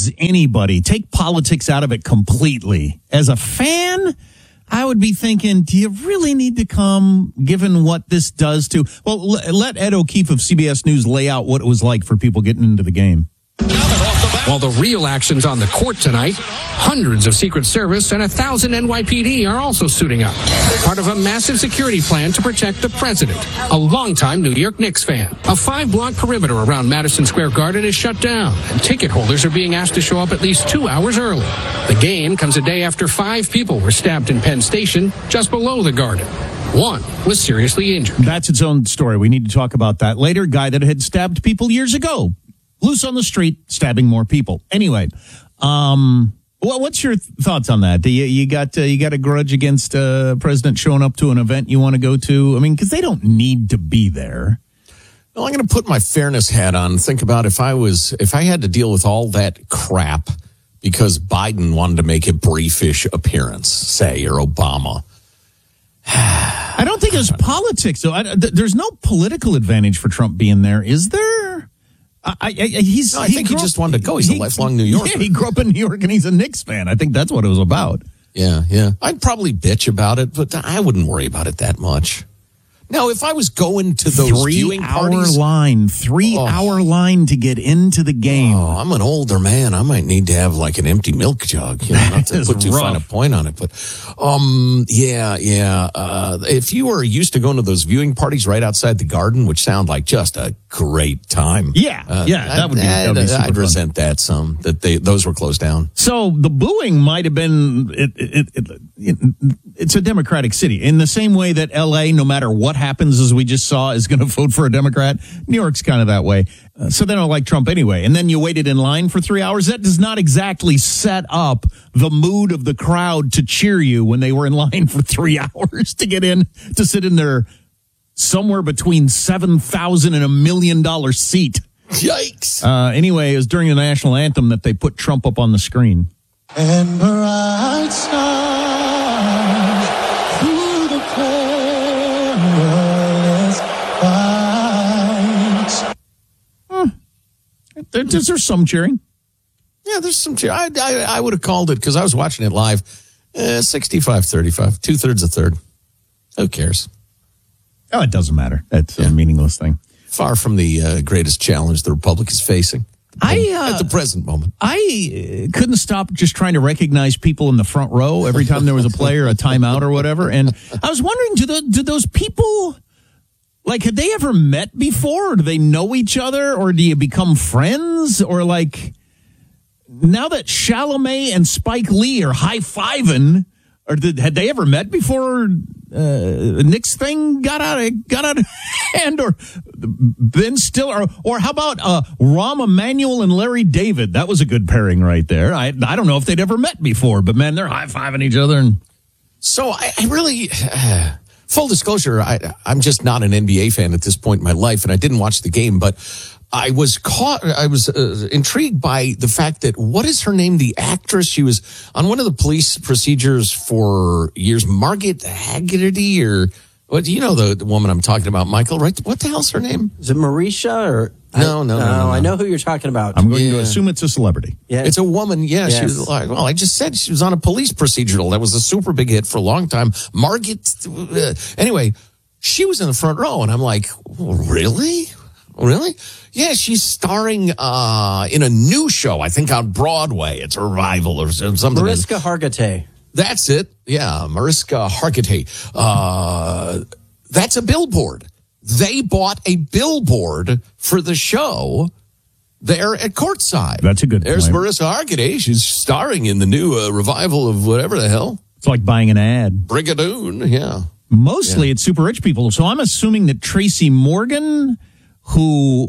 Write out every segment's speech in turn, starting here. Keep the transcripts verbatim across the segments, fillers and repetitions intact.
as anybody, take politics out of it completely. As a fan, I would be thinking, do you really need to come, given what this does to... Well, l- let Ed O'Keefe of C B S News lay out what it was like for people getting into the game. While the real action's on the court tonight, hundreds of Secret Service and a thousand N Y P D are also suiting up. Part of a massive security plan to protect the president, a longtime New York Knicks fan. A five-block perimeter around Madison Square Garden is shut down, and ticket holders are being asked to show up at least two hours early. The game comes a day after five people were stabbed in Penn Station, just below the Garden. One was seriously injured. That's its own story. We need to talk about that later. Guy that had stabbed people years ago. Loose on the street, stabbing more people. Anyway, um, well, what's your thoughts on that? Do you, you got uh, you got a grudge against uh, President showing up to an event you want to go to? I mean, because they don't need to be there. Well, I'm going to put my fairness hat on. Think about if I was if I had to deal with all that crap because Biden wanted to make a briefish appearance, say, or Obama. I don't think it's politics, though. I, th- there's no political advantage for Trump being there, is there? I, I, he's, no, I he think he just up, wanted to go. He's he, a lifelong New Yorker. Yeah, he grew up in New York, and he's a Knicks fan. I think that's what it was about. Yeah, yeah. I'd probably bitch about it, but I wouldn't worry about it that much. Now, if I was going to those three viewing hour parties, line, three oh. hour line to get into the game. Oh, I'm an older man. I might need to have like an empty milk jug. You know, not to put too fine a point on it, but um, yeah, yeah. Uh, if you were used to going to those viewing parties right outside the Garden, which sound like just a great time, yeah, uh, yeah, that would be. I'd, that would be super I'd fun. resent that some that they those were closed down. So the booing might have been. It, it, it, it, it's a Democratic city in the same way that L A, no matter what happens, as we just saw, is going to vote for a Democrat. New York's kind of that way. Uh, so they don't like Trump anyway. And then you waited in line for three hours. That does not exactly set up the mood of the crowd to cheer you when they were in line for three hours to get in, to sit in their somewhere between seven thousand and a million dollar seat. Yikes. Uh, anyway, it was during the national anthem that they put Trump up on the screen. And bright stars through the perilous fights. Huh. There, there's some cheering. Yeah, there's some cheering. I, I, I would have called it, because I was watching it live, uh, sixty-five thirty-five, two-thirds a third. Who cares? Oh, it doesn't matter. That's yeah. a meaningless thing. Far from the uh, greatest challenge the Republic is facing. I, uh, at the present moment. I couldn't stop just trying to recognize people in the front row every time there was a play or a timeout or whatever. And I was wondering, do, the, do those people, like, had they ever met before? Or do they know each other? Or do you become friends? Or, like, now that Chalamet and Spike Lee are high-fiving, or did, had they ever met before uh, Nick's thing got out of got out of hand, or Ben Stiller, or, or how about uh, Rahm Emanuel and Larry David? That was a good pairing right there. I I don't know if they'd ever met before, but man, they're high fiving each other. And so I, I really, uh, full disclosure, I I'm just not an N B A fan at this point in my life, and I didn't watch the game, but I was caught, I was uh, intrigued by the fact that, what is her name? The actress, she was on one of the police procedures for years, Margaret Haggerty, or what, you know, the, the woman I'm talking about, Michael, right? What the hell's her name? Is it Marisha or? No, I, no, no, no, no. I know who you're talking about. I'm going yeah. to assume it's a celebrity. Yeah. It's a woman. Yeah. Yes. She was like, well, I just said she was on a police procedural. That was a super big hit for a long time. Margaret, uh, anyway, she was in the front row, and I'm like, really? Really? Yeah, she's starring uh, in a new show, I think on Broadway. It's a revival or something. Mariska Hargitay. That's it. Yeah, Mariska Hargitay. Uh, that's a billboard. They bought a billboard for the show there at Courtside. That's a good There's point. Mariska Hargitay. She's starring in the new uh, revival of whatever the hell. It's like buying an ad. Brigadoon, yeah. Mostly Yeah. it's super rich people. So I'm assuming that Tracy Morgan, who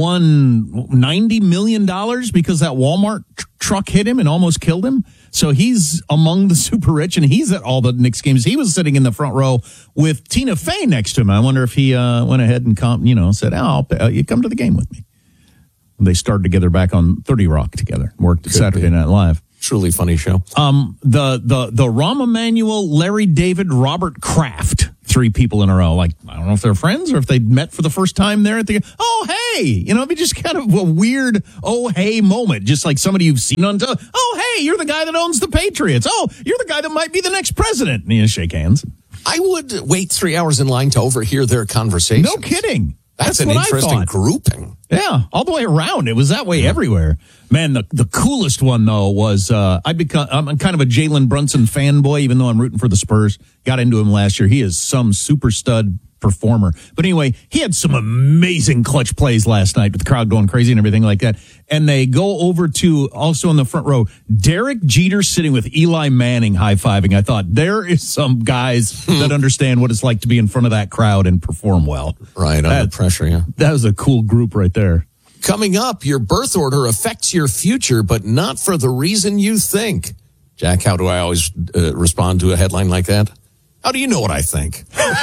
won ninety million dollars because that Walmart tr- truck hit him and almost killed him. So he's among the super rich, and he's at all the Knicks games. He was sitting in the front row with Tina Fey next to him. I wonder if he uh, went ahead and com- you know said, oh, I'll pay, uh, you come to the game with me. They started together back on thirty Rock together, worked at Could Saturday be. Night Live. Truly funny show. Um, the, the, the Rahm Emanuel, Larry David, Robert Kraft three people in a row. Like, I don't know if they're friends or if they met for the first time there at the, oh, hey, you know, it'd be just kind of a weird, oh, hey moment. Just like somebody you've seen on, t- oh, hey, you're the guy that owns the Patriots. Oh, you're the guy that might be the next president. And you shake hands. I would wait three hours in line to overhear their conversation. No kidding. That's, That's an what interesting I thought. grouping. Yeah, all the way around. It was that way everywhere. Man, the the coolest one, though, was uh, I become, I'm kind of a Jalen Brunson fanboy, even though I'm rooting for the Spurs. Got into him last year. He is some super stud performer. But anyway, he had some amazing clutch plays last night with the crowd going crazy and everything like that. And they go over to, also in the front row, Derek Jeter sitting with Eli Manning high-fiving. I thought, there is some guys that understand what it's like to be in front of that crowd and perform well. Right, under that, pressure, yeah. That was a cool group right there. Coming up, your birth order affects your future, but not for the reason you think. Jack, how do I always uh, respond to a headline like that? How do you know what I think?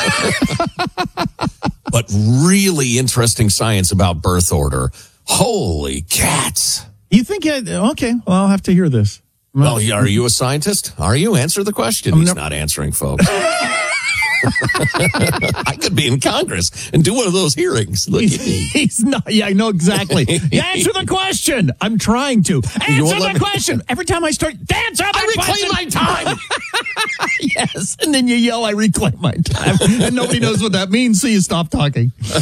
But really interesting science about birth order. Holy cats. You think, I, okay, well, I'll have to hear this. Well, are you a scientist? Are you? Answer the question. I'm He's never- not answering, folks. I could be in Congress and do one of those hearings. Look at me. He's not. Yeah, I know exactly. Answer the question. I'm trying to. Answer the question. Every time I start, answer the I question. reclaim my time. Yes. And then you yell, I reclaim my time. And nobody knows what that means, so you stop talking. No,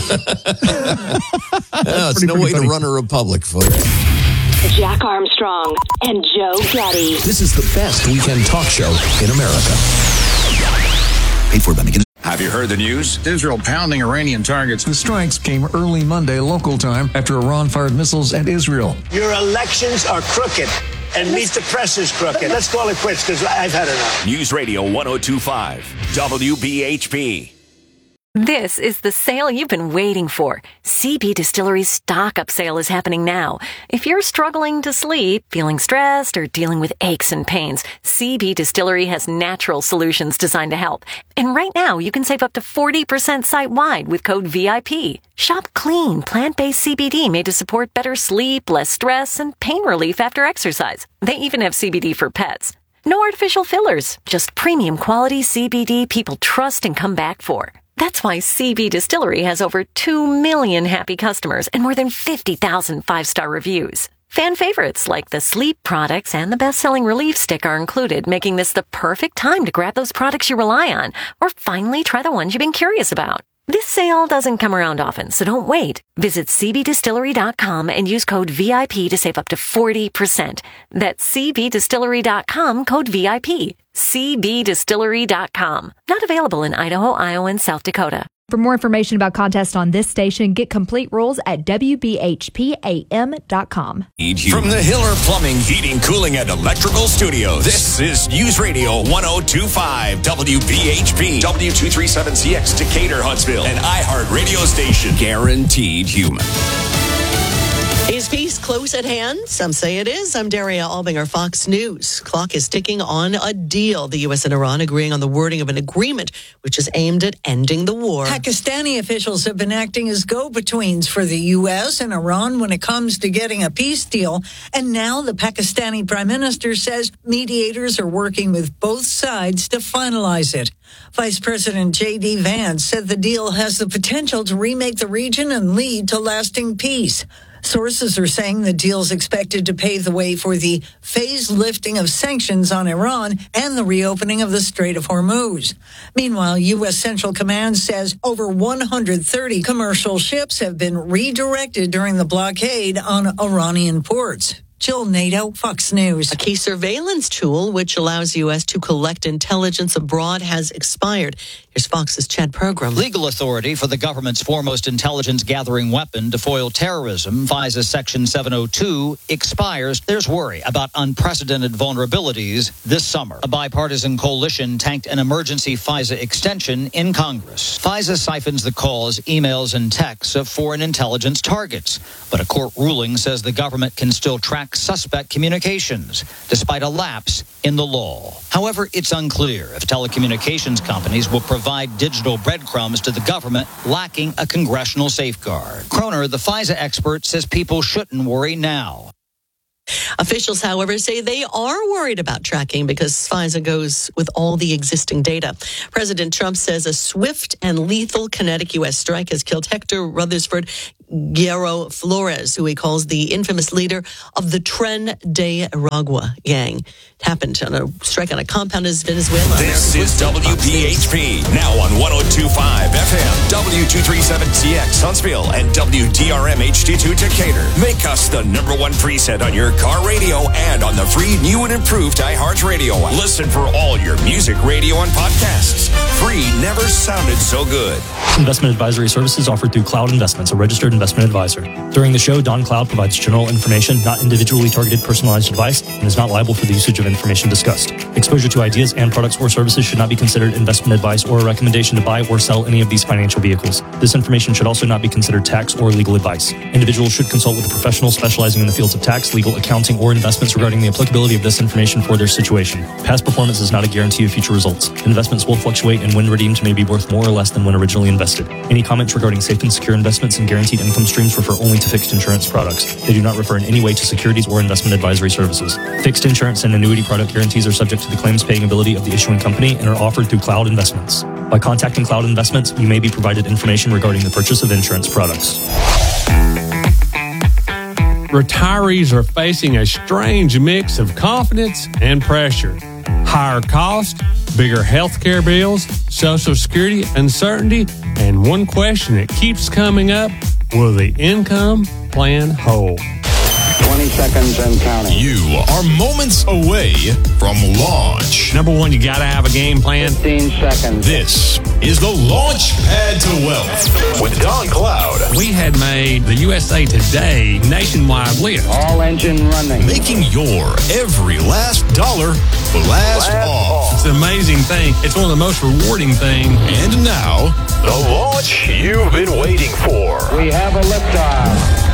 it's pretty, no pretty way funny. to run a republic, folks. Jack Armstrong and Joe Getty. This is the best weekend talk show in America. Paid for by McGinnis. Have you heard the news? Israel pounding Iranian targets. The strikes came early Monday local time after Iran fired missiles at Israel. Your elections are crooked, and meet the press is crooked. Let's call it quits because I've had enough. News Radio one oh two point five, W B H P. This is the sale you've been waiting for. C B Distillery's stock-up sale is happening now. If you're struggling to sleep, feeling stressed, or dealing with aches and pains, C B Distillery has natural solutions designed to help. And right now, you can save up to forty percent site-wide with code V I P. Shop clean, plant-based C B D made to support better sleep, less stress, and pain relief after exercise. They even have C B D for pets. No artificial fillers, just premium quality C B D people trust and come back for. That's why C B Distillery has over two million happy customers and more than fifty thousand five-star reviews. Fan favorites like the sleep products and the best-selling relief stick are included, making this the perfect time to grab those products you rely on or finally try the ones you've been curious about. This sale doesn't come around often, so don't wait. Visit C B distillery dot com and use code V I P to save up to forty percent. That's C B distillery dot com, code V I P. C B distillery dot com. Not available in Idaho, Iowa, and South Dakota. For more information about contests on this station, get complete rules at W B H P A M dot com. From the Hiller Plumbing, Heating, Cooling, and Electrical Studios, this is News Radio one oh two point five, W B H P, W two thirty-seven C X, Decatur, Huntsville, an iHeart radio station. Guaranteed human. Is peace close at hand? Some say it is. I'm Daria Albinger, Fox News. Clock is ticking on a deal. The U S and Iran agreeing on the wording of an agreement which is aimed at ending the war. Pakistani officials have been acting as go-betweens for the U S and Iran when it comes to getting a peace deal. And now the Pakistani prime minister says mediators are working with both sides to finalize it. Vice President J D Vance said the deal has the potential to remake the region and lead to lasting peace. Sources are saying the deal's expected to pave the way for the phased lifting of sanctions on Iran and the reopening of the Strait of Hormuz. Meanwhile, U S Central Command says over one hundred thirty commercial ships have been redirected during the blockade on Iranian ports. Jill Nato, Fox News. A key surveillance tool which allows U S to collect intelligence abroad has expired. Here's Fox's Chad Pergram. Legal authority for the government's foremost intelligence gathering weapon to foil terrorism, FISA Section seven oh two, expires. There's worry about unprecedented vulnerabilities this summer. A bipartisan coalition tanked an emergency FISA extension in Congress. FISA siphons the calls, emails, and texts of foreign intelligence targets. But a court ruling says the government can still track suspect communications, despite a lapse in the law. However, it's unclear if telecommunications companies will provide digital breadcrumbs to the government lacking a congressional safeguard. Kroner, the FISA expert, says people shouldn't worry now. Officials, however, say they are worried about tracking because FISA goes with all the existing data. President Trump says a swift and lethal kinetic U S strike has killed Hector Rutherford Guerrero Flores, who he calls the infamous leader of the Tren de Aragua gang. It happened on a strike on a compound in Venezuela. This is W P H P, now on one oh two point five F M, W two thirty-seven C X Huntsville, and W D R M H D two Decatur. Make us the number one preset on your car radio and on the free new and improved iHeartRadio app. Listen for all your music, radio, and podcasts. Free never sounded so good. Investment advisory services offered through Cloud Investments, a registered investment advisor. During the show, Don Cloud provides general information, not individually targeted personalized advice, and is not liable for the usage of information discussed. Exposure to ideas and products or services should not be considered investment advice or a recommendation to buy or sell any of these financial vehicles. This information should also not be considered tax or legal advice. Individuals should consult with a professional specializing in the fields of tax, legal, accounting, or investments regarding the applicability of this information for their situation. Past performance is not a guarantee of future results. Investments will fluctuate, and when redeemed may be worth more or less than when originally invested. Any comments regarding safe and secure investments and guaranteed income streams refer only to fixed insurance products. They do not refer in any way to securities or investment advisory services. Fixed insurance and annuity product guarantees are subject to the claims paying ability of the issuing company and are offered through Cloud Investments. By contacting Cloud Investments, you may be provided information regarding the purchase of insurance products. Retirees are facing a strange mix of confidence and pressure. Higher cost, bigger health care bills, Social Security uncertainty, and one question that keeps coming up, will the income plan hold? twenty seconds and counting. You are moments away from launch. Number one, you got to have a game plan. fifteen seconds. This is the Launch Pad to Wealth with Don Cloud. We had made the U S A Today nationwide list. All engine running. Making your every last dollar blast, blast off. It's an amazing thing. It's one of the most rewarding things. And now, the launch you've been waiting for. We have a liftoff.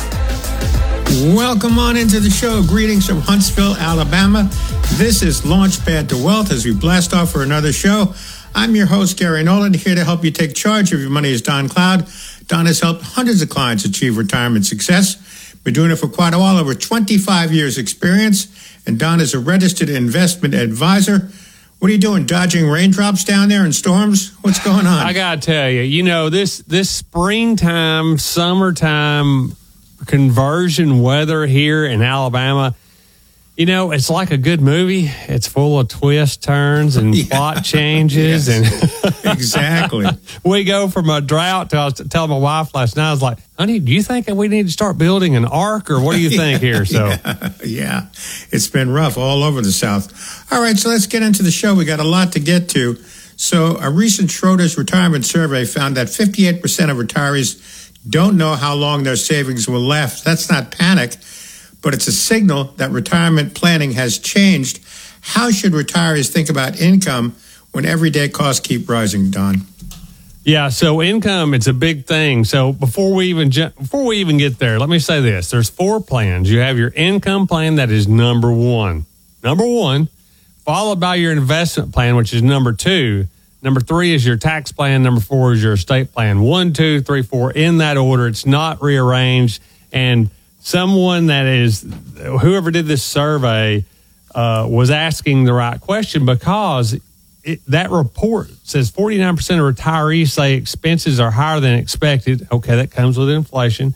Welcome on into the show. Greetings from Huntsville, Alabama. This is Launchpad to Wealth as we blast off for another show. I'm your host, Gary Nolan, here to help you take charge of your money is Don Cloud. Don has helped hundreds of clients achieve retirement success. Been doing it for quite a while, over twenty-five years experience. And Don is a registered investment advisor. What are you doing, dodging raindrops down there and storms? What's going on? I got to tell you, you know, this, this springtime, summertime conversion weather here in Alabama, you know, it's like a good movie. It's full of twists, turns, and yeah. plot changes. Yes. And exactly. We go from a drought to, I was telling my wife last night, I was like, honey, do you think we need to start building an ark, or what do you think yeah, here? So, yeah, yeah, it's been rough all over the South. All right, so let's get into the show. We got a lot to get to. So a recent Schroders retirement survey found that fifty-eight percent of retirees don't know how long their savings will last. That's not panic, but it's a signal that retirement planning has changed. How should retirees think about income when everyday costs keep rising, Don? Yeah, so income, it's a big thing. So before we even ju- before we even get there, let me say this. There's four plans. You have your income plan, that is number one. Number one, followed by your investment plan, which is number two. Number three is your tax plan. Number four is your estate plan. One, two, three, four, in that order. It's not rearranged. And someone that is, whoever did this survey uh, was asking the right question, because it, that report says forty-nine percent of retirees say expenses are higher than expected. Okay, that comes with inflation.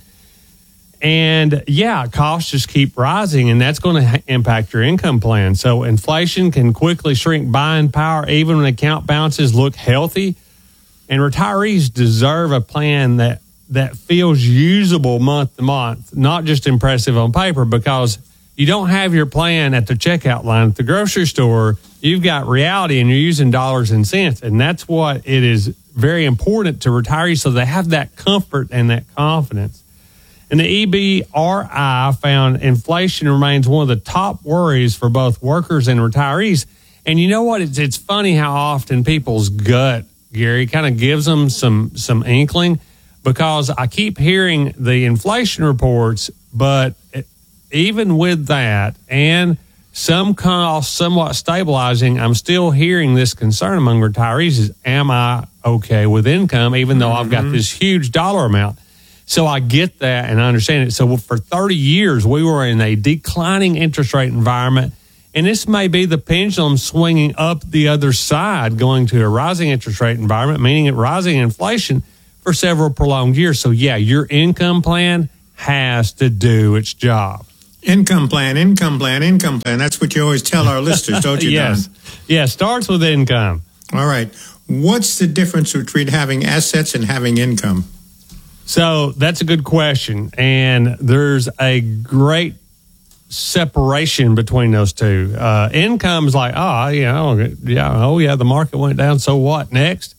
And yeah, costs just keep rising, and that's going to ha- impact your income plan. So inflation can quickly shrink buying power, even when account balances look healthy. And retirees deserve a plan that, that feels usable month to month, not just impressive on paper, because you don't have your plan at the checkout line at the grocery store. You've got reality, and you're using dollars and cents. And that's what it is very important to retirees, so they have that comfort and that confidence. And the E B R I found inflation remains one of the top worries for both workers and retirees. And you know what? It's, it's funny how often people's gut, Gary, kind of gives them some, some inkling, because I keep hearing the inflation reports, but it, even with that and some costs somewhat stabilizing, I'm still hearing this concern among retirees is, am I okay with income, even though mm-hmm. I've got this huge dollar amount? So I get that and I understand it. So for thirty years, we were in a declining interest rate environment. And this may be the pendulum swinging up the other side, going to a rising interest rate environment, meaning rising inflation for several prolonged years. So, yeah, your income plan has to do its job. Income plan, income plan, income plan. That's what you always tell our listeners, don't you, yes. Don? Yeah, starts with income. All right. What's the difference between having assets and having income? So that's a good question. And there's a great separation between those two. Uh, income is like, oh, you know, yeah, oh, yeah, the market went down. So what next?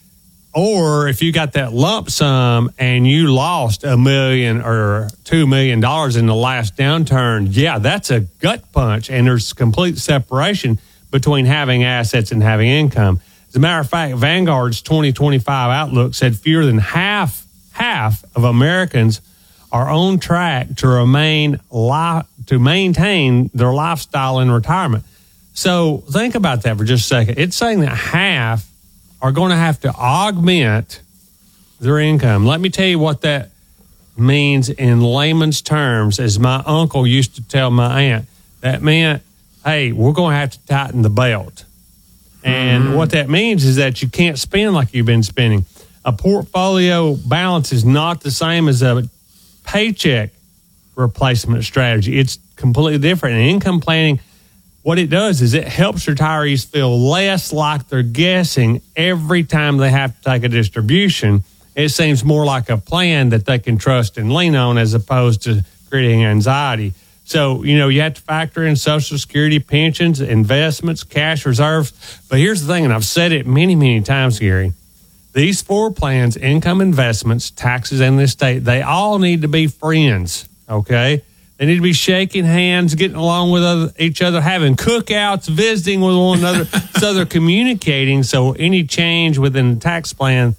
Or if you got that lump sum and you lost a million or two million dollars in the last downturn, yeah, that's a gut punch. And there's complete separation between having assets and having income. As a matter of fact, Vanguard's twenty twenty-five outlook said fewer than half half of Americans are on track to remain li- to maintain their lifestyle in retirement. So think about that for just a second. It's saying that half are going to have to augment their income. Let me tell you what that means in layman's terms. As my uncle used to tell my aunt, that meant, hey, we're going to have to tighten the belt. And mm-hmm. what that means is that you can't spend like you've been spending. A portfolio balance is not the same as a paycheck replacement strategy. It's completely different. And income planning, what it does is it helps retirees feel less like they're guessing every time they have to take a distribution. It seems more like a plan that they can trust and lean on as opposed to creating anxiety. So, you know, you have to factor in Social Security, pensions, investments, cash reserves. But here's the thing, and I've said it many, many times, Gary. These four plans, income, investments, taxes, and the estate, they all need to be friends, okay? They need to be shaking hands, getting along with other, each other, having cookouts, visiting with one another, so they're communicating. So any change within the tax plan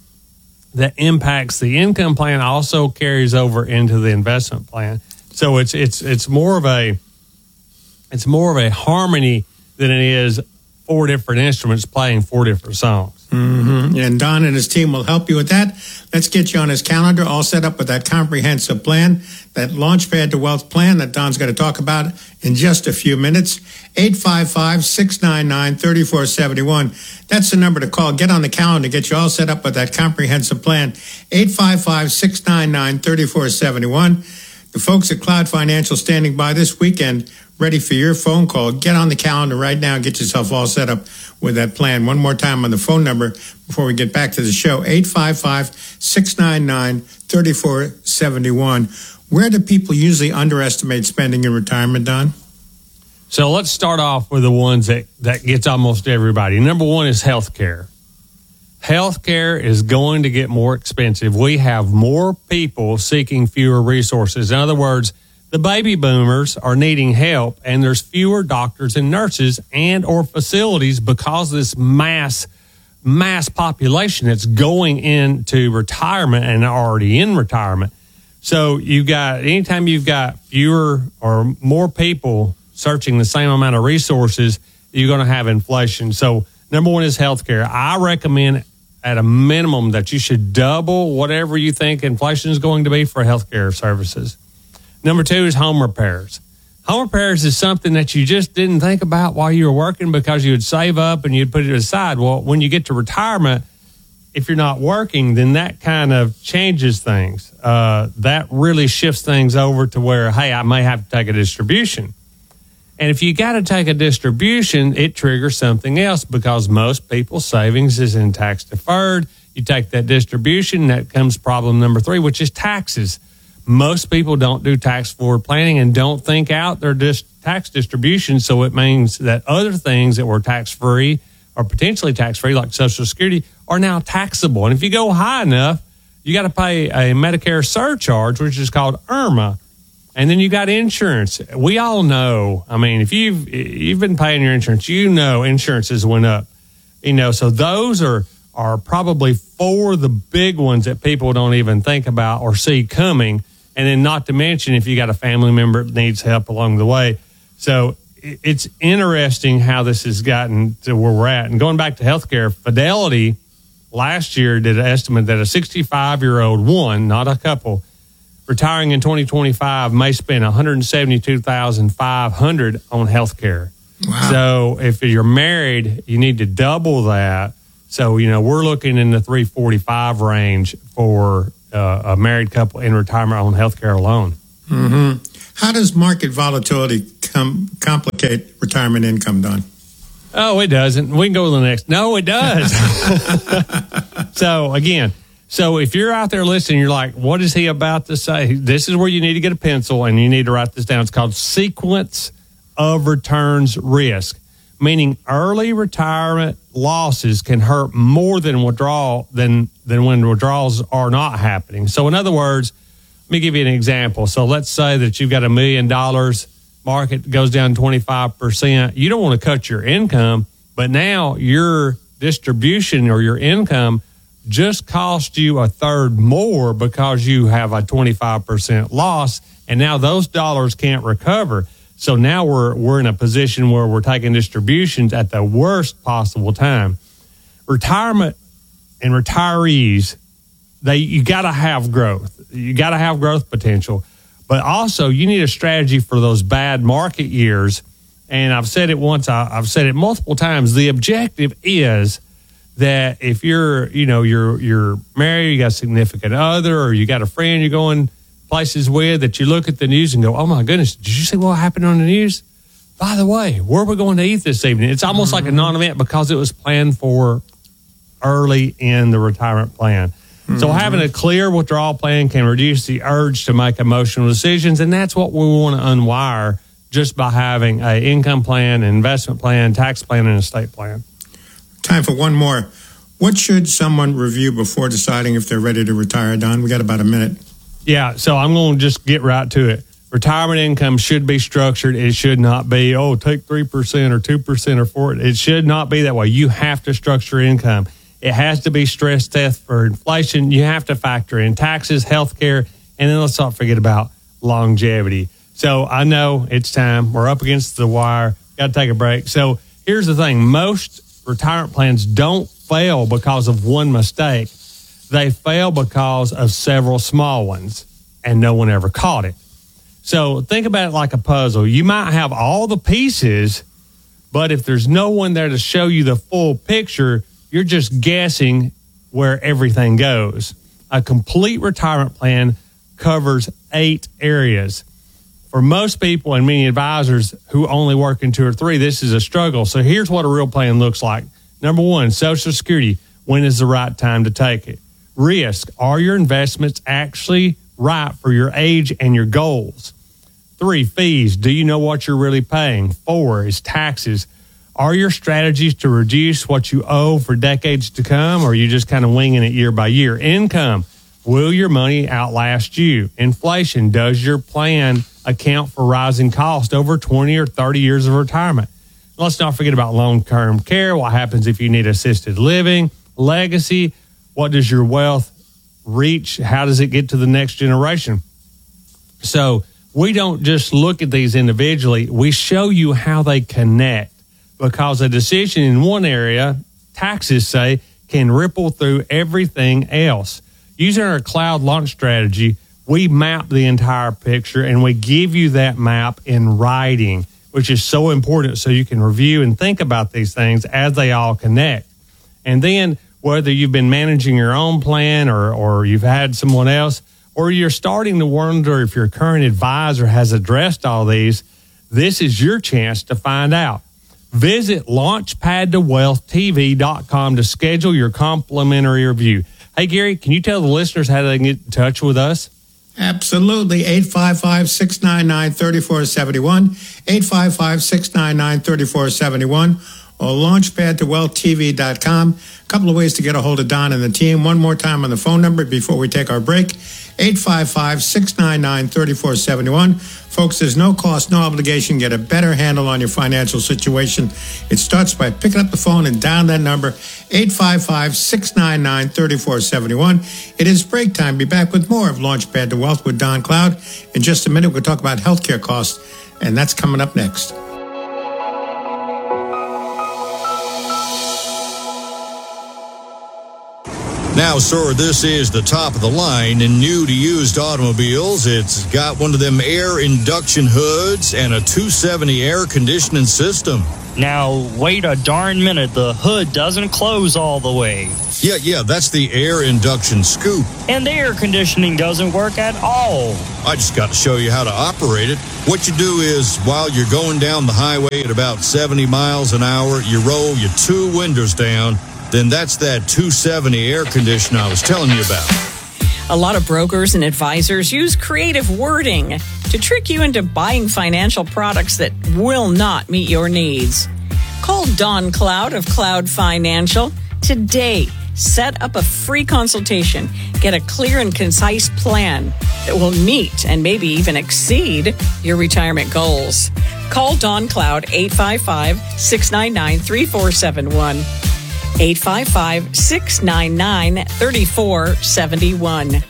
that impacts the income plan also carries over into the investment plan. So it's it's it's more of a it's more of a harmony than it is four different instruments playing four different songs. Mm-hmm. And Don and his team will help you with that. Let's get you on his calendar, all set up with that comprehensive plan, that Launchpad to Wealth plan that Don's going to talk about in just a few minutes. eight five five, six nine nine, three four seven one. That's the number to call. Get on the calendar, get you all set up with that comprehensive plan. eight five five, six nine nine, three four seven one. The folks at Cloud Financial standing by this weekend, ready for your phone call. Get on the calendar right now and get yourself all set up with that plan. One more time on the phone number before we get back to the show, eight five five, six nine nine, three four seven one. Where do people usually underestimate spending in retirement, Don? So let's start off with the ones that, that gets almost everybody. Number one is healthcare. Healthcare is going to get more expensive. We have more people seeking fewer resources. In other words, the baby boomers are needing help, and there's fewer doctors and nurses and or facilities because of this mass mass population that's going into retirement and already in retirement. So you've got, anytime you've got fewer or more people searching the same amount of resources, you're going to have inflation. So number one is healthcare. I recommend at a minimum that you should double whatever you think inflation is going to be for healthcare services. Number two is home repairs. Home repairs is something that you just didn't think about while you were working because you would save up and you'd put it aside. Well, when you get to retirement, if you're not working, then that kind of changes things. Uh, that really shifts things over to where, hey, I may have to take a distribution. And if you got to take a distribution, it triggers something else because most people's savings is in tax deferred. You take that distribution, that comes problem number three, which is taxes. Most people don't do tax forward planning and don't think out their dis- tax distribution. So it means that other things that were tax free or potentially tax free, like Social Security, are now taxable. And if you go high enough, you got to pay a Medicare surcharge, which is called I R M A. And then you got insurance. We all know, I mean, if you've you've been paying your insurance, you know insurances went up. You know, so those are are probably four of the big ones that people don't even think about or see coming. And then not to mention if you got a family member that needs help along the way. So it's interesting how this has gotten to where we're at. And going back to healthcare, Fidelity last year did an estimate that a sixty-five-year-old, one, not a couple, retiring in twenty twenty-five may spend one hundred seventy-two thousand five hundred dollars on health care. Wow. So if you're married, you need to double that. So, you know, we're looking in the three forty-five range for uh, a married couple in retirement on health care alone. Mm-hmm. How does market volatility com- complicate retirement income, Don? Oh, it doesn't. We can go to the next. No, it does. So, again, so if you're out there listening, you're like, what is he about to say? This is where you need to get a pencil and you need to write this down. It's called sequence of returns risk, meaning early retirement losses can hurt more than withdrawal than, than when withdrawals are not happening. So, in other words, let me give you an example. So let's say that you've got a million dollars, market goes down twenty-five percent. You don't want to cut your income, but now your distribution or your income just cost you a third more because you have a twenty-five percent loss, and now those dollars can't recover. So now we're we're in a position where we're taking distributions at the worst possible time. Retirement and retirees, they you got to have growth. You got to have growth potential, but also you need a strategy for those bad market years. And I've said it once, I, I've said it multiple times. The objective is that if you're, you know, you're you're married, you got a significant other, or you got a friend you're going places with, that you look at the news and go, oh my goodness, did you see what happened on the news? By the way, where are we going to eat this evening? It's almost mm-hmm. like a non-event because it was planned for early in the retirement plan. So having a clear withdrawal plan can reduce the urge to make emotional decisions, and that's what we want to unwire just by having an income plan, an investment plan, tax plan, and estate plan. Time for one more. What should someone review before deciding if they're ready to retire, Don? We got about a minute. Yeah, so I'm going to just get right to it. Retirement income should be structured. It should not be, oh, take three percent or two percent or four percent. It should not be that way. You have to structure income. It has to be stress test for inflation. You have to factor in taxes, health care, and then let's not forget about longevity. So I know it's time. We're up against the wire. Got to take a break. So here's the thing. Most retirement plans don't fail because of one mistake. They fail because of several small ones, and no one ever caught it. So think about it like a puzzle. You might have all the pieces, but if there's no one there to show you the full picture, you're just guessing where everything goes. A complete retirement plan covers eight areas. For most people and many advisors who only work in two or three, this is a struggle. So here's what a real plan looks like. Number one, Social Security. When is the right time to take it? Risk. Are your investments actually right for your age and your goals? Three, fees. Do you know what you're really paying? Four is taxes. Are your strategies to reduce what you owe for decades to come, or are you just kind of winging it year by year? Income. Will your money outlast you? Inflation. Does your plan account for rising cost over twenty or thirty years of retirement? Let's not forget about long-term care. What happens if you need assisted living? Legacy. What does your wealth reach? How does it get to the next generation? So we don't just look at these individually. We show you how they connect, because a decision in one area, taxes say, can ripple through everything else. Using our cloud launch strategy, we map the entire picture and we give you that map in writing, which is so important so you can review and think about these things as they all connect. And then whether you've been managing your own plan or, or you've had someone else, or you're starting to wonder if your current advisor has addressed all these, this is your chance to find out. Visit launchpad to wealth t v dot com to schedule your complimentary review. Hey, Gary, can you tell the listeners how they can get in touch with us? Absolutely. eight five five, six nine nine, three four seven one, eight five five, six nine nine, three four seven one, or launchpad to wealth t v dot com. A couple of ways to get a hold of Don and the team. One more time on the phone number before we take our break, eight five five, six nine nine, three four seven one. Folks, there's no cost, no obligation. Get a better handle on your financial situation. It starts by picking up the phone and dial that number, eight five five, six nine nine, three four seven one. It is break time. Be back with more of Launchpad to Wealth with Don Cloud. In just a minute, we'll talk about healthcare costs, and that's coming up next. Now, sir, this is the top of the line in new to used automobiles. It's got one of them air induction hoods and a two seventy air conditioning system. Now, wait a darn minute. The hood doesn't close all the way. Yeah, yeah, that's the air induction scoop. And the air conditioning doesn't work at all. I just got to show you how to operate it. What you do is, while you're going down the highway at about seventy miles an hour, you roll your two windows down. Then that's that two seventy air conditioner I was telling you about. A lot of brokers and advisors use creative wording to trick you into buying financial products that will not meet your needs. Call Don Cloud of Cloud Financial today. Set up a free consultation. Get a clear and concise plan that will meet and maybe even exceed your retirement goals. Call Don Cloud eight five five, six nine nine, three four seven one. eight five five, six nine nine, three four seven one.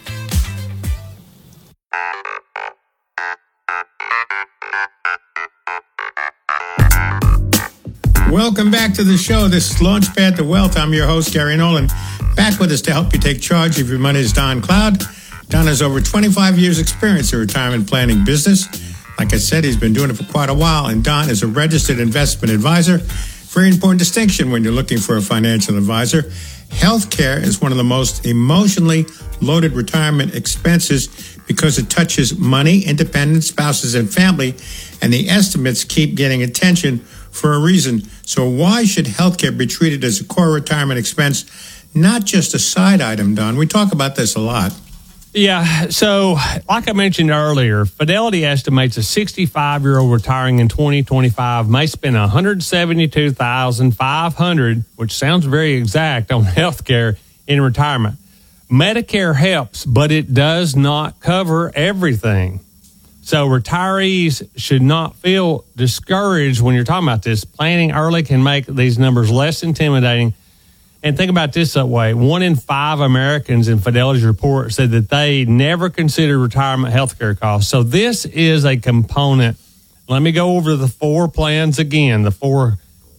Welcome back to the show. This is Launchpad to Wealth. I'm your host, Gary Nolan. Back with us to help you take charge of your money is Don Cloud. Don has over twenty-five years experience in retirement planning business. Like I said, he's been doing it for quite a while, and Don is a registered investment advisor. Very important distinction when you're looking for a financial advisor. Healthcare is one of the most emotionally loaded retirement expenses because it touches money, independence, spouses, and family, and the estimates keep getting attention for a reason. So why should healthcare be treated as a core retirement expense, not just a side item, Don? We talk about this a lot. Yeah, so like I mentioned earlier, Fidelity estimates a sixty-five-year-old retiring in twenty twenty-five may spend one hundred seventy-two thousand five hundred dollars, which sounds very exact, on health care in retirement. Medicare helps, but it does not cover everything. So retirees should not feel discouraged when you're talking about this. Planning early can make these numbers less intimidating. And think about this that way. One in five Americans in Fidelity's report said that they never considered retirement health care costs. So this is a component. Let me go over the four plans again, the four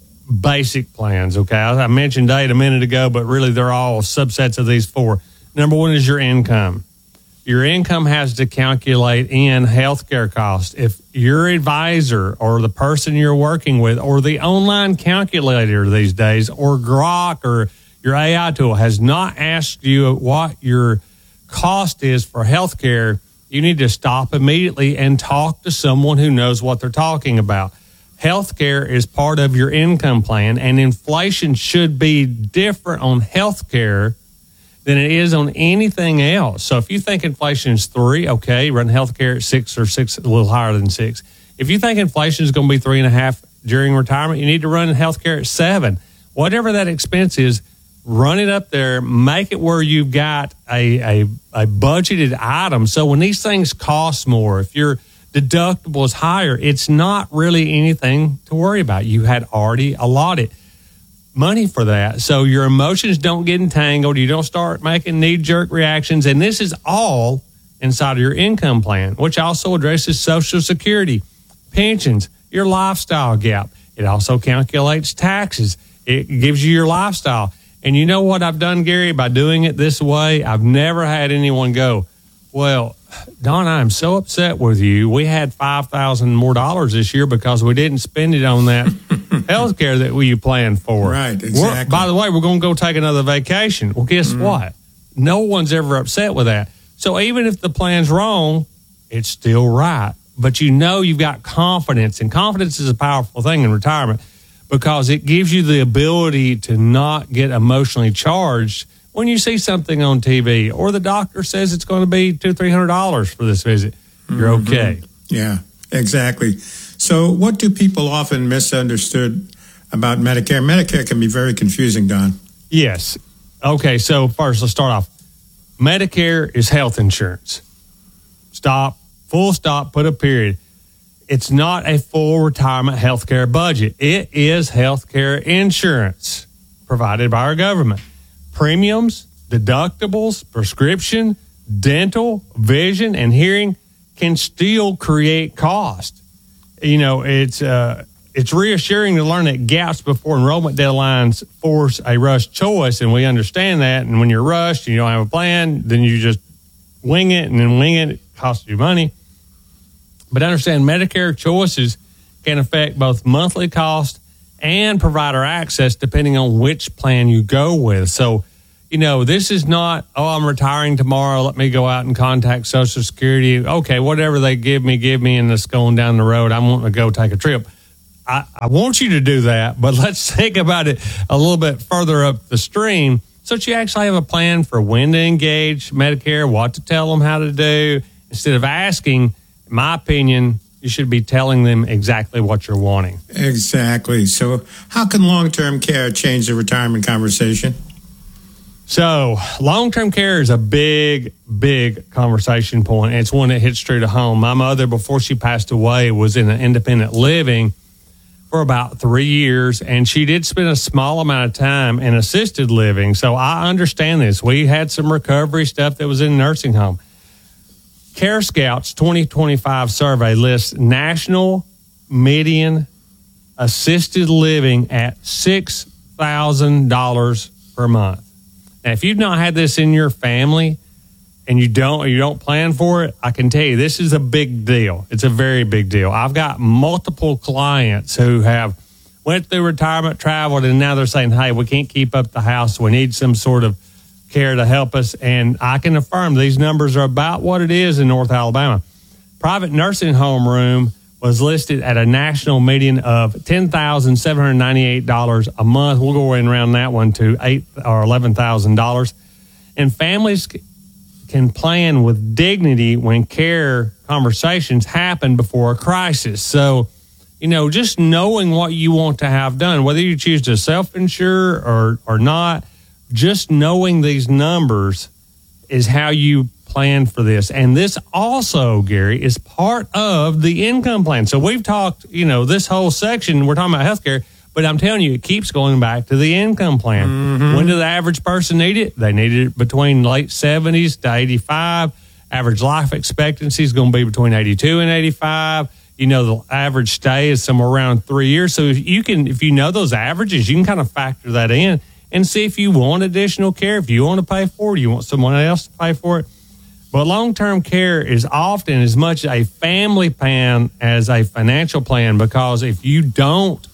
basic plans, okay? I mentioned eight a minute ago, but really they're all subsets of these four. Number one is your income. Your income has to calculate in health care costs. If your advisor or the person you're working with or the online calculator these days or Grok or your A I tool has not asked you what your cost is for health care, you need to stop immediately and talk to someone who knows what they're talking about. Health care is part of your income plan, and inflation should be different on health care than it is on anything else. So if you think inflation is three, okay, run healthcare at six or six, a little higher than six. If you think inflation is going to be three and a half during retirement, you need to run healthcare at seven. Whatever that expense is, run it up there, make it where you've got a, a, a budgeted item. So when these things cost more, if your deductible is higher, it's not really anything to worry about. You had already allotted money for that. So your emotions don't get entangled. You don't start making knee-jerk reactions. And this is all inside of your income plan, which also addresses Social Security, pensions, your lifestyle gap. It also calculates taxes. It gives you your lifestyle. And you know what I've done, Gary, by doing it this way? I've never had anyone go, well, Don, I'm so upset with you. We had five thousand dollars more dollars this year because we didn't spend it on that health care that we planned for. Right, exactly. We're, by the way, we're going to go take another vacation. Well, guess mm-hmm. what? No one's ever upset with that. So even if the plan's wrong, it's still right. But you know you've got confidence, and confidence is a powerful thing in retirement because it gives you the ability to not get emotionally charged when you see something on T V or the doctor says it's going to be two, three hundred dollars for this visit. You're Mm-hmm. okay. Yeah, exactly. So what do people often misunderstood about Medicare? Medicare can be very confusing, Don. Yes. Okay, so first, let's start off. Medicare is health insurance. Stop, full stop, put a period. It's not a full retirement health care budget. It is health care insurance provided by our government. Premiums, deductibles, prescription, dental, vision, and hearing can still create cost. You know, it's uh, it's reassuring to learn that gaps before enrollment deadlines force a rush choice, and we understand that. And when you're rushed and you don't have a plan, then you just wing it, and then wing it, it costs you money. But understand Medicare choices can affect both monthly cost and provider access depending on which plan you go with. So, you know, this is not, oh, I'm retiring tomorrow, let me go out and contact Social Security. Okay, whatever they give me, give me, and it's going down the road. I'm wanting to go take a trip. I, I want you to do that, but let's think about it a little bit further up the stream so that you actually have a plan for when to engage Medicare, what to tell them how to do. Instead of asking, in my opinion, you should be telling them exactly what you're wanting. Exactly. So how can long-term care change the retirement conversation? So long-term care is a big, big conversation point. It's one that hits true to home. My mother, before she passed away, was in an independent living for about three years, and she did spend a small amount of time in assisted living. So I understand this. We had some recovery stuff that was in nursing home. Care Scouts twenty twenty-five survey lists national median assisted living at six thousand dollars per month. Now, if you've not had this in your family and you don't you don't plan for it, I can tell you this is a big deal. It's a very big deal. I've got multiple clients who have went through retirement, traveled, and now they're saying, hey, we can't keep up the house. We need some sort of care to help us. And I can affirm these numbers are about what it is in North Alabama. Private nursing home room was listed at a national median of ten thousand seven hundred ninety-eight dollars a month. We'll go ahead and round that one to eight or eleven thousand dollars. And families can plan with dignity when care conversations happen before a crisis. So, you know, just knowing what you want to have done, whether you choose to self-insure or, or not, just knowing these numbers is how you plan for this. And this also, Gary, is part of the income plan. So we've talked, you know, this whole section, we're talking about healthcare, but I'm telling you, it keeps going back to the income plan. Mm-hmm. When did the average person need it? They needed it between late seventies to eighty-five. Average life expectancy is going to be between eighty-two and eighty-five. You know, the average stay is somewhere around three years. So if you can, if you know those averages, you can kind of factor that in and see if you want additional care, if you want to pay for it, you want someone else to pay for it. But long-term care is often as much a family plan as a financial plan, because if you don't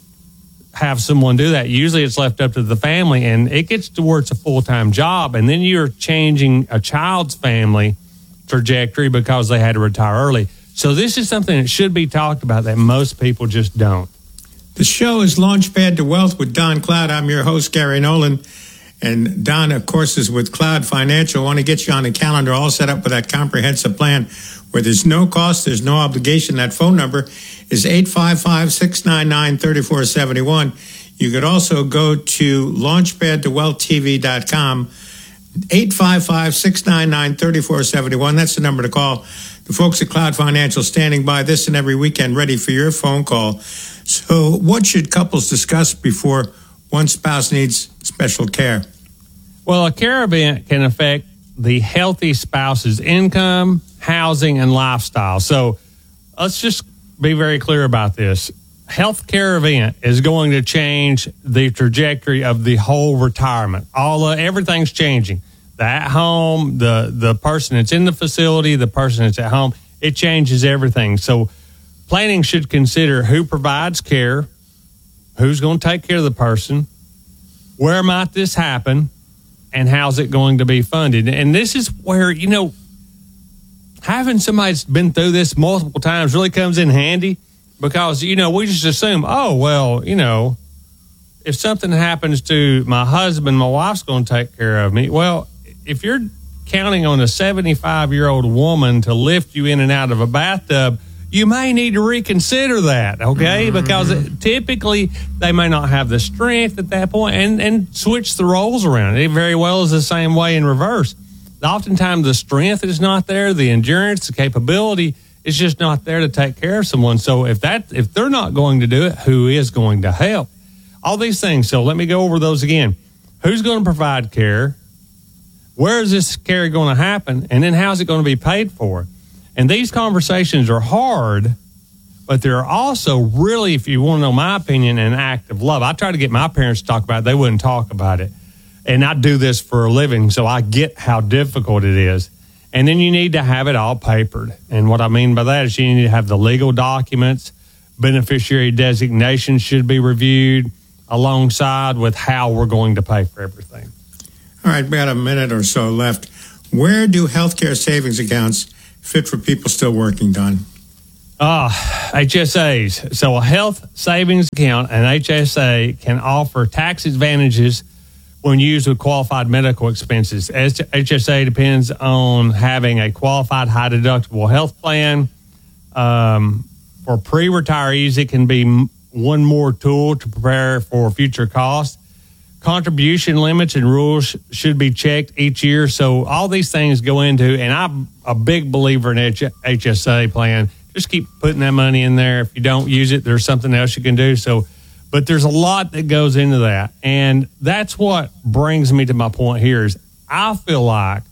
have someone do that, usually it's left up to the family, and it gets to where it's a full-time job, and then you're changing a child's family trajectory because they had to retire early. So this is something that should be talked about that most people just don't. The show is Launchpad to Wealth with Don Cloud. I'm your host, Gary Nolan. And Don, of course, is with Cloud Financial. I want to get you on the calendar all set up with that comprehensive plan where there's no cost, there's no obligation. That phone number is eight five five, six nine nine, three four seven one. You could also go to launchpad to wealth t v dot com, eight five five, six nine nine, three four seven one. That's the number to call. The folks at Cloud Financial standing by this and every weekend ready for your phone call. So what should couples discuss before one spouse needs special care? Well, a care event can affect the healthy spouse's income, housing, and lifestyle. So let's just be very clear about this. Health care event is going to change the trajectory of the whole retirement. All uh, everything's changing. The at home, the the person that's in the facility, the person that's at home, it changes everything. So planning should consider who provides care, who's going to take care of the person, where might this happen, and how's it going to be funded. And this is where, you know, having somebody that's been through this multiple times really comes in handy, because, you know, we just assume, oh, well, you know, if something happens to my husband, my wife's going to take care of me. Well, if you're counting on a seventy-five-year-old woman to lift you in and out of a bathtub, you may need to reconsider that, okay? Mm-hmm. Because it, typically they may not have the strength at that point, and, and switch the roles around. It very well is the same way in reverse. Oftentimes the strength is not there, the endurance, the capability is just not there to take care of someone. So if that if they're not going to do it, who is going to help? All these things. So let me go over those again. Who's going to provide care? Where is this care going to happen? And then how's it going to be paid for? And these conversations are hard but they're also really, if you want to know my opinion, an act of love. I try to get my parents to talk about it. They wouldn't talk about it. And I do this for a living, so I get how difficult it is. And then you need to have it all papered. And what I mean by that is you need to have the legal documents. Beneficiary designation should be reviewed alongside with how we're going to pay for everything. All right, we got a minute or so left. Where do healthcare savings accounts fit for people still working, Don? Ah, uh, H S As. So a health savings account, an H S A, can offer tax advantages when used with qualified medical expenses. H S A depends on having a qualified high deductible health plan. Um, for pre-retirees, it can be one more tool to prepare for future costs. Contribution limits and rules should be checked each year. So all these things go into, and I'm a big believer in H S A plan. Just keep putting that money in there. If you don't use it, there's something else you can do. So, but there's a lot that goes into that. And that's what brings me to my point here is I feel like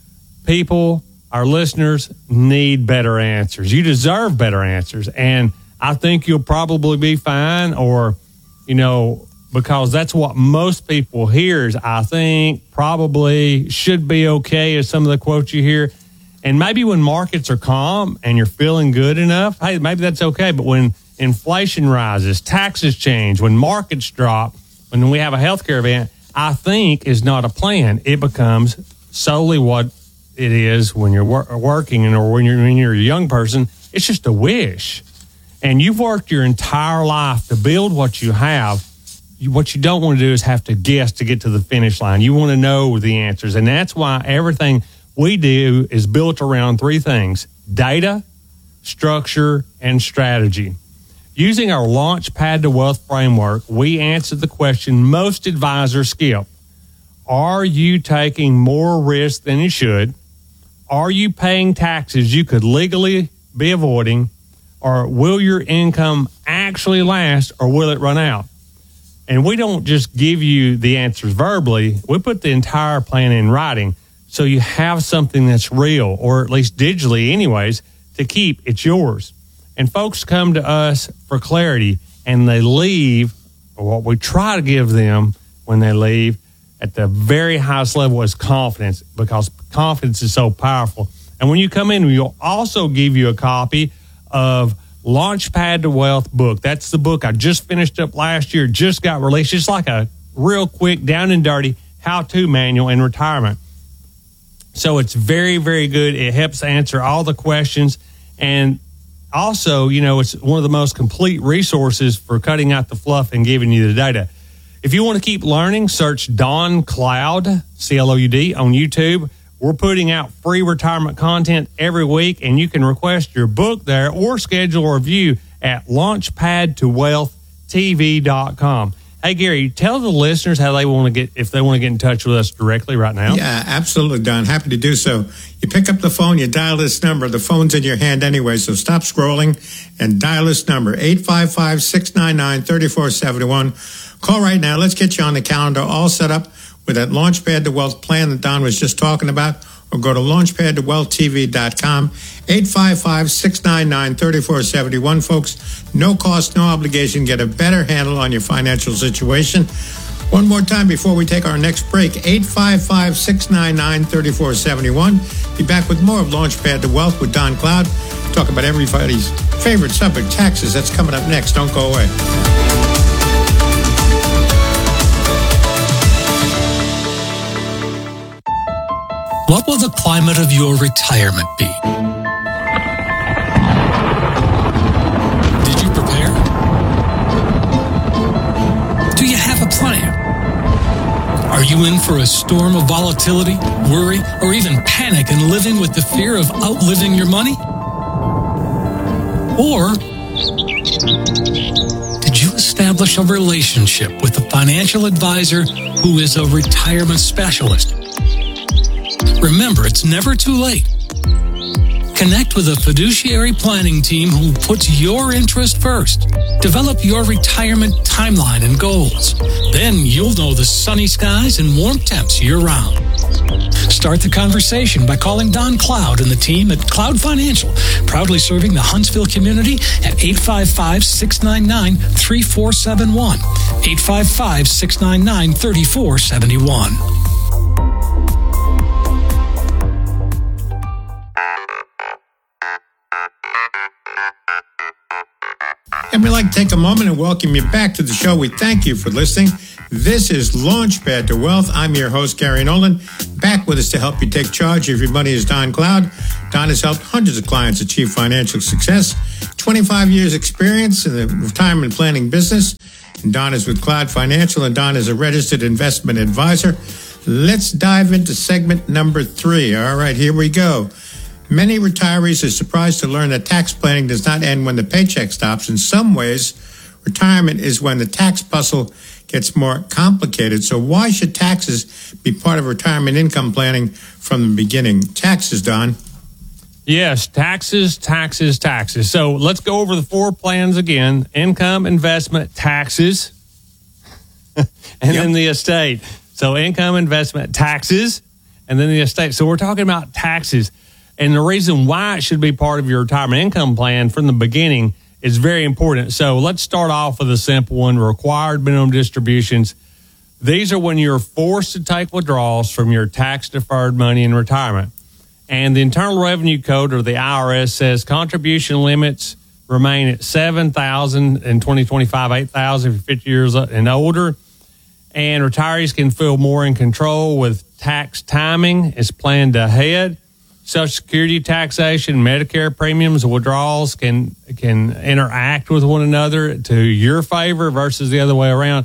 people, our listeners, need better answers. You deserve better answers. And I think you'll probably be fine, or, you know, because that's what most people hear is I think, probably, should be okay is some of the quotes you hear. And maybe when markets are calm and you're feeling good enough, hey, maybe that's okay. But when inflation rises, taxes change, when markets drop, when we have a healthcare event, I think is not a plan. It becomes solely what it is when you're wor- working or when you're, when you're a young person. It's just a wish. And you've worked your entire life to build what you have. You, what you don't want to do is have to guess to get to the finish line. You want to know the answers. And that's why everything we do is built around three things: data, structure, and strategy. Using our Launchpad to Wealth framework, we answer the question most advisors skip. Are you taking more risk than you should? Are you paying taxes you could legally be avoiding? Or will your income actually last, or will it run out? And we don't just give you the answers verbally. We put the entire plan in writing so you have something that's real, or at least digitally anyways, to keep. It's yours. And folks come to us for clarity, and they leave, or what we try to give them when they leave, at the very highest level is confidence, because confidence is so powerful. And when you come in, we'll also give you a copy of Launchpad to Wealth book. That's the book I just finished up last year, just got released. It's like a real quick, down and dirty how-to manual in retirement. So it's very, very good. It helps answer all the questions. And also, you know, it's one of the most complete resources for cutting out the fluff and giving you the data. If you want to keep learning, search Don Cloud, C L O U D, on YouTube. We're putting out free retirement content every week, and you can request your book there or schedule a review at launchpad to wealth t v dot com. Hey, Gary, tell the listeners how they want to get, if they want to get in touch with us directly right now. Yeah, absolutely, Don. Happy to do so. You pick up the phone, you dial this number. The phone's in your hand anyway, so stop scrolling and dial this number, eight five five, six nine nine, three four seven one. Call right now. Let's get you on the calendar, all set up with that Launchpad to Wealth plan that Don was just talking about, or go to launchpad to wealth t v dot com, eight five five, six nine nine, three four seven one, folks. No cost, no obligation. Get a better handle on your financial situation. One more time before we take our next break, eight five five, six nine nine, three four seven one. Be back with more of Launchpad to Wealth with Don Cloud. Talk about everybody's favorite subject, taxes. That's coming up next. Don't go away. What will the climate of your retirement be? Did you prepare? Do you have a plan? Are you in for a storm of volatility, worry, or even panic and living with the fear of outliving your money? Or did you establish a relationship with a financial advisor who is a retirement specialist? Remember, it's never too late. Connect with a fiduciary planning team who puts your interest first. Develop your retirement timeline and goals. Then you'll know the sunny skies and warm temps year-round. Start the conversation by calling Don Cloud and the team at Cloud Financial, proudly serving the Huntsville community at eight five five, six nine nine, three four seven one. eight five five, six nine nine, three four seven one. And we'd like to take a moment and welcome you back to the show. We thank you for listening. This is Launchpad to Wealth. I'm your host, Gary Nolan. Back with us to help you take charge of your money is Don Cloud. Don has helped hundreds of clients achieve financial success. twenty-five years experience in the retirement planning business. And Don is with Cloud Financial, and Don is a registered investment advisor. Let's dive into segment number three. All right, here we go. Many retirees are surprised to learn that tax planning does not end when the paycheck stops. In some ways, retirement is when the tax puzzle gets more complicated. So why should taxes be part of retirement income planning from the beginning? Taxes, Don. Yes, taxes, taxes, taxes. So let's go over the four plans again. Income, investment, taxes, and yep. then the estate. So income, investment, taxes, and then the estate. So we're talking about taxes. And the reason why it should be part of your retirement income plan from the beginning is very important. So let's start off with a simple one, required minimum distributions. These are when you're forced to take withdrawals from your tax-deferred money in retirement. And the Internal Revenue Code, or the I R S, says contribution limits remain at seven thousand dollars in twenty twenty-five, eight thousand dollars if you're fifty years and older. And retirees can feel more in control with tax timing. It's planned ahead. Social Security taxation, Medicare premiums, withdrawals can can interact with one another to your favor versus the other way around.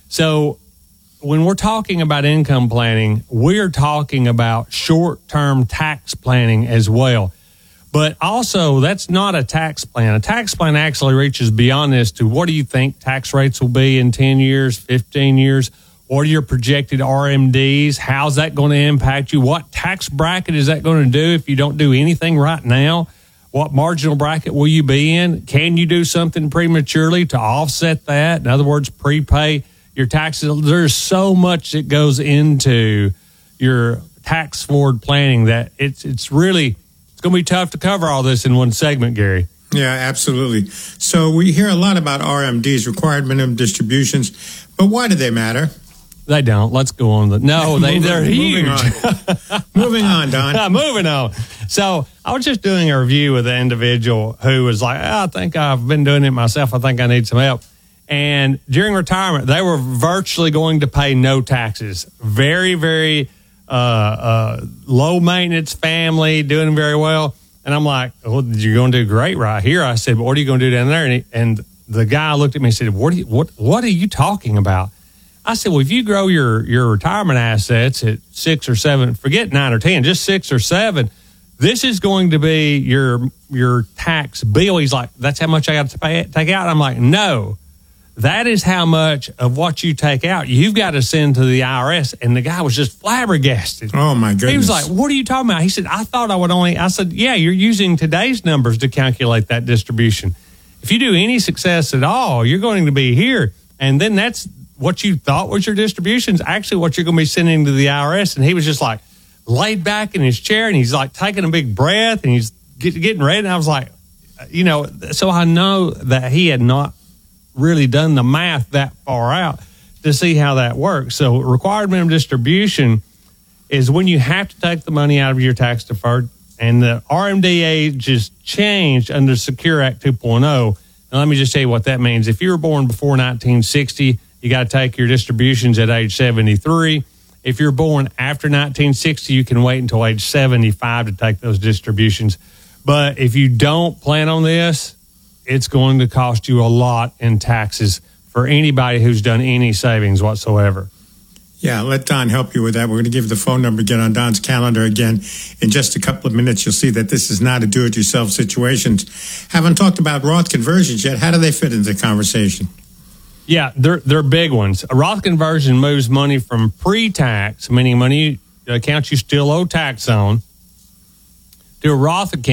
So when we're talking about income planning, we're talking about short-term tax planning as well. But also, that's not a tax plan. A tax plan actually reaches beyond this to what do you think tax rates will be in ten years, fifteen years? What are your projected R M Ds? How's that going to impact you? What tax bracket is that going to do if you don't do anything right now? What marginal bracket will you be in? Can you do something prematurely to offset that? In other words, prepay your taxes. There's so much that goes into your tax forward planning that it's it's really, it's going to be tough to cover all this in one segment, Gary. Yeah, absolutely. So we hear a lot about R M Ds, required minimum distributions, but why do they matter? They don't. Let's go on. The, no, they, they're huge. Moving on, moving on Don. moving on. So I was just doing a review with an individual who was like, oh, I think I've been doing it myself. I think I need some help. And during retirement, they were virtually going to pay no taxes. Very, very uh, uh, low maintenance family, doing very well. And I'm like, well, you're going to do great right here. I said, but what are you going to do down there? And, he, and the guy looked at me and said, what are you, what, what are you talking about? I said, well, if you grow your, your retirement assets at six or seven, forget nine or ten, just six or seven, this is going to be your your tax bill. He's like, that's how much I got to pay, take out? I'm like, no, that is how much of what you take out you've got to send to the I R S. And the guy was just flabbergasted. Oh, my goodness. He was like, what are you talking about? He said, I thought I would only, I said, yeah, you're using today's numbers to calculate that distribution. If you do any success at all, you're going to be here. And then that's what you thought was your distributions, actually what you're going to be sending to the I R S. And he was just like laid back in his chair and he's like taking a big breath and he's get, getting ready. And I was like, you know, so I know that he had not really done the math that far out to see how that works. So required minimum distribution is when you have to take the money out of your tax deferred, and the R M D age is changed under Secure Act two point oh. Now, let me just tell you what that means. If you were born before nineteen sixty, you got to take your distributions at age seventy-three. If you're born after nineteen sixty, you can wait until age seventy-five to take those distributions. But if you don't plan on this, it's going to cost you a lot in taxes for anybody who's done any savings whatsoever. Yeah, let Don help you with that. We're going to give the phone number again on Don's calendar again. In just a couple of minutes, you'll see that this is not a do-it-yourself situation. Haven't talked about Roth conversions yet. How do they fit into the conversation? Yeah, they're they're big ones. A Roth conversion moves money from pre-tax, meaning money accounts you still owe tax on, to a Roth account.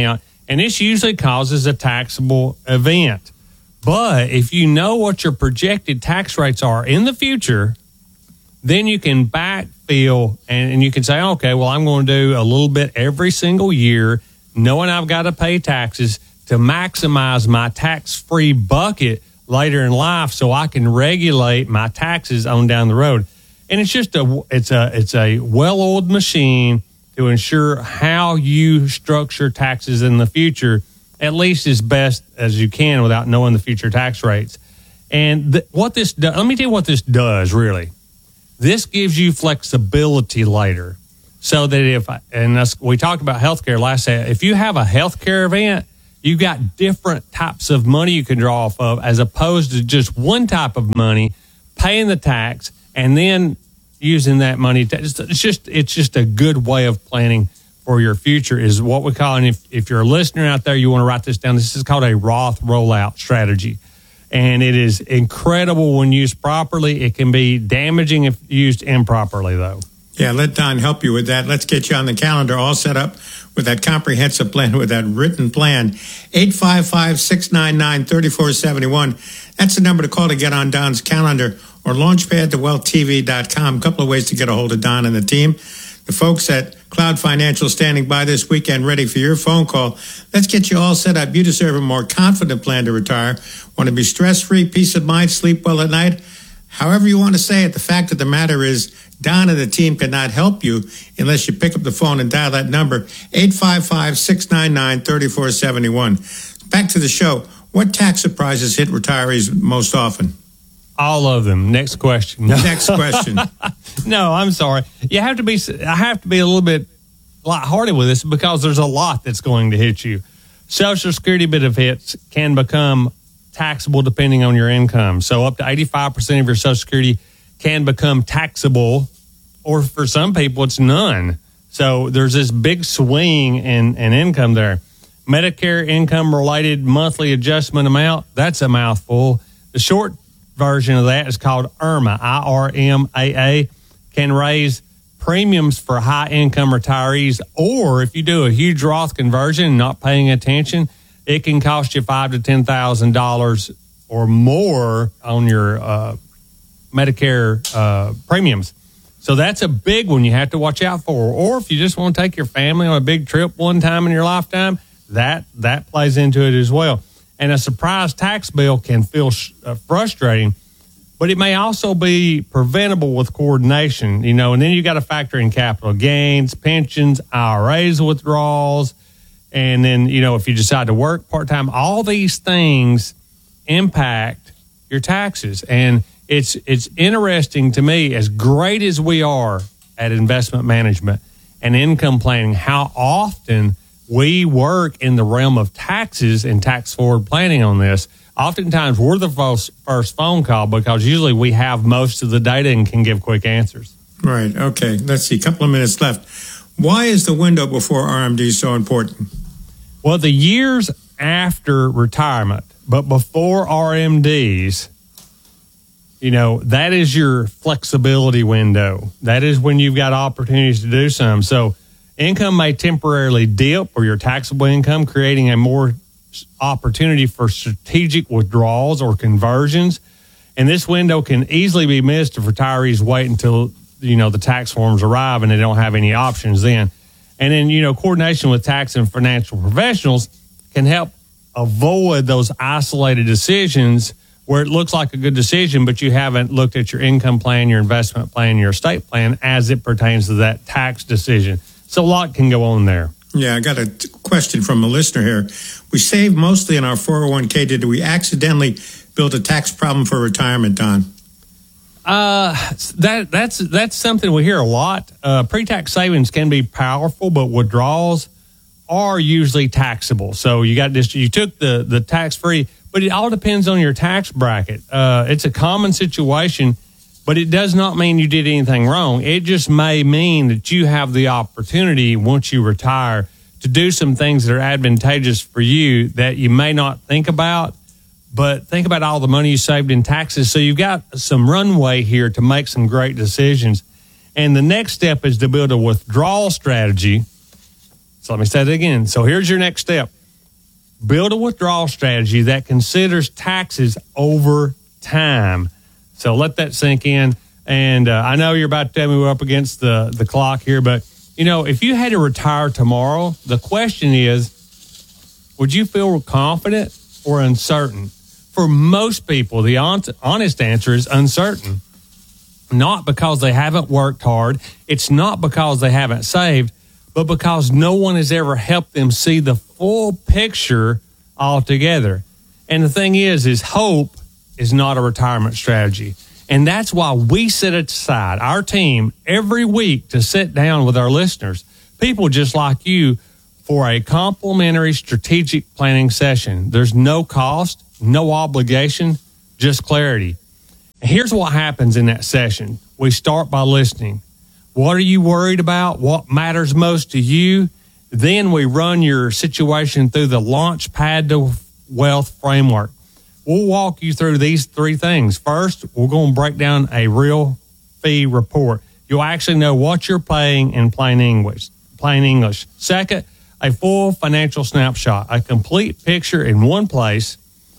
And this usually causes a taxable event. But if you know what your projected tax rates are in the future, then you can backfill and, and you can say, okay, well, I'm going to do a little bit every single year, knowing I've got to pay taxes to maximize my tax-free bucket later in life so I can regulate my taxes on down the road. And it's just a, it's a, it's a well-oiled machine to ensure how you structure taxes in the future, at least as best as you can without knowing the future tax rates. And th- what this does, let me tell you what this does really. This gives you flexibility later so that if, and that's, we talked about healthcare last time, if you have a healthcare event, you've got different types of money you can draw off of as opposed to just one type of money, paying the tax, and then using that money. To, it's just it's just a good way of planning for your future is what we call, and if, if you're a listener out there, you want to write this down, this is called a Roth rollout strategy. And it is incredible when used properly. It can be damaging if used improperly, though. Yeah, let Don help you with that. Let's get you on the calendar all set up with that comprehensive plan, with that written plan. eight five five, six nine nine, three four seven one. That's the number to call to get on Don's calendar, or launchpad to wealth t v dot com. A couple of ways to get a hold of Don and the team. The folks at Cloud Financial standing by this weekend ready for your phone call. Let's get you all set up. You deserve a more confident plan to retire. Want to be stress-free, peace of mind, sleep well at night? However you want to say it, the fact of the matter is Don and the team cannot help you unless you pick up the phone and dial that number, eight five five, six nine nine, three four seven one. Back to the show. What tax surprises hit retirees most often? All of them. Next question. Next question. No, I'm sorry. You have to be. I have to be a little bit lighthearted with this because there's a lot that's going to hit you. Social Security benefits can become taxable depending on your income. So up to eighty-five percent of your Social Security can become taxable, or for some people, it's none. So there's this big swing in, in income there. Medicare income-related monthly adjustment amount, that's a mouthful. The short version of that is called I R M A, I R M A A, can raise premiums for high-income retirees, or if you do a huge Roth conversion and not paying attention, it can cost you five thousand to ten thousand dollars or more on your uh, Medicare uh, premiums. So that's a big one you have to watch out for. Or if you just want to take your family on a big trip one time in your lifetime, that that plays into it as well. And a surprise tax bill can feel uh, frustrating, but it may also be preventable with coordination, you know, and then you got to factor in capital gains, pensions, I R As withdrawals, and then, you know, if you decide to work part-time, all these things impact your taxes. And it's it's interesting to me, as great as we are at investment management and income planning, how often we work in the realm of taxes and tax forward planning on this. Oftentimes, we're the first, first phone call because usually we have most of the data and can give quick answers. Right. Okay. Let's see. A couple of minutes left. Why is the window before R M D so important? Well, the years after retirement, but before R M Ds, you know, that is your flexibility window. That is when you've got opportunities to do some. So income may temporarily dip, or your taxable income, creating a more opportunity for strategic withdrawals or conversions. And this window can easily be missed if retirees wait until, you know, the tax forms arrive and they don't have any options then. And then, you know, coordination with tax and financial professionals can help avoid those isolated decisions where it looks like a good decision, but you haven't looked at your income plan, your investment plan, your estate plan as it pertains to that tax decision. So a lot can go on there. Yeah, I got a t- question from a listener here. We save mostly in our four oh one k. Did we accidentally build a tax problem for retirement, Don? Uh, that that's that's something we hear a lot. Uh, pre-tax savings can be powerful, but withdrawals are usually taxable. So you got this. You took the the tax-free, but it all depends on your tax bracket. Uh, it's a common situation, but it does not mean you did anything wrong. It just may mean that you have the opportunity once you retire to do some things that are advantageous for you that you may not think about. But think about all the money you saved in taxes. So you've got some runway here to make some great decisions. And the next step is to build a withdrawal strategy. So let me say that again. So here's your next step. build a withdrawal strategy that considers taxes over time. So let that sink in. And uh, I know you're about to tell me we're up against the, the clock here, but, you know, if you had to retire tomorrow, the question is, would you feel confident or uncertain? For most people, the honest answer is uncertain. Not because they haven't worked hard. It's not because they haven't saved, but because no one has ever helped them see the full picture altogether. And the thing is, is hope is not a retirement strategy. And that's why we set aside our team every week to sit down with our listeners, people just like you, for a complimentary strategic planning session. There's no cost, no obligation, just clarity. Here's what happens in that session. We start by listening. What are you worried about? What matters most to you? Then we run your situation through the Launchpad to Wealth framework. We'll walk you through these three things. First, we're going to break down a real fee report. You'll actually know what you're paying in plain English. Plain English. Second, a full financial snapshot, a complete picture in one place.